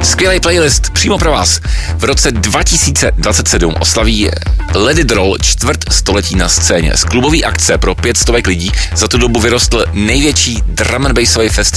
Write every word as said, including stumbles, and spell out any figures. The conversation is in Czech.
Skvělý playlist přímo pro vás. V roce dva tisíce dvacet sedm oslaví Let It Roll čtvrt století na scéně. Z klubové akce pro pět stovek lidí za tu dobu vyrostl největší drum and bassový festival